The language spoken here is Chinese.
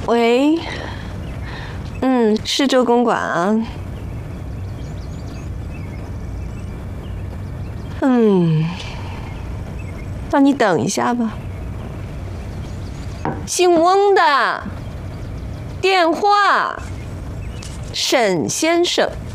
喂，是周公馆啊。那你等一下吧。姓翁的电话，沈先生。